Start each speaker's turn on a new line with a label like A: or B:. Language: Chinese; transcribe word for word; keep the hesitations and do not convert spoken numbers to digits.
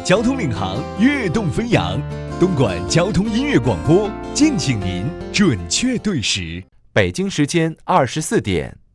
A: 交通领航，悦动飞扬。东莞交通音乐广播，敬请您准确对时。
B: 北京时间二十四点。